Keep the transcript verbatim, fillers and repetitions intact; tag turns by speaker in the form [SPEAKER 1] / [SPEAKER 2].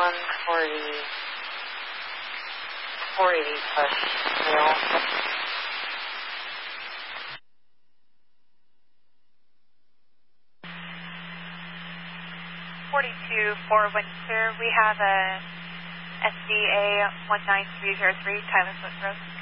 [SPEAKER 1] one forty, four eighty push, male.
[SPEAKER 2] forty-two, four Windsor, we have a S V A one nine three zero three, Tyler Foot Road.